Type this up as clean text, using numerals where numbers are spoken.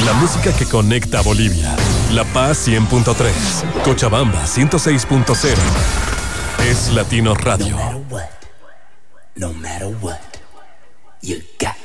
La música que conecta a Bolivia. La Paz 100.3. Cochabamba 106.0. Es Latino Radio. No matter what, you got